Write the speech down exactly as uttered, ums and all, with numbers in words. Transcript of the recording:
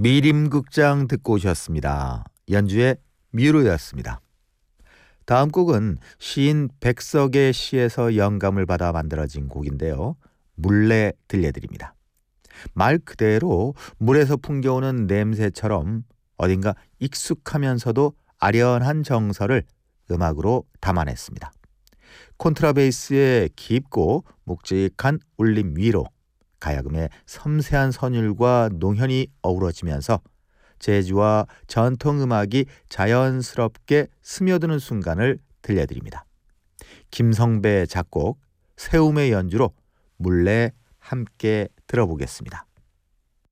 미림극장 듣고 오셨습니다. 연주의 미로였습니다. 다음 곡은 시인 백석의 시에서 영감을 받아 만들어진 곡인데요. 물레 들려드립니다. 말 그대로 물에서 풍겨오는 냄새처럼 어딘가 익숙하면서도 아련한 정서를 음악으로 담아냈습니다. 콘트라베이스의 깊고 묵직한 울림 위로 가야금의 섬세한 선율과 농현이 어우러지면서 재즈와 전통음악이 자연스럽게 스며드는 순간을 들려드립니다. 김성배 작곡, 세움의 연주로 물레 함께 들어보겠습니다.